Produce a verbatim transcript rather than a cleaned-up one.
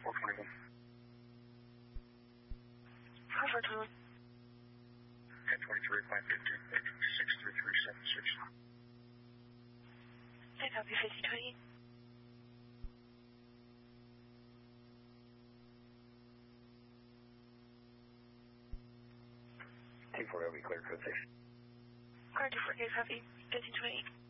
four twenty-one. four twenty-one. ten twenty-three, five fifty, six three three seven six. I copy fifty twenty. T four L V, clear code six. Car two four K, copy fifty twenty.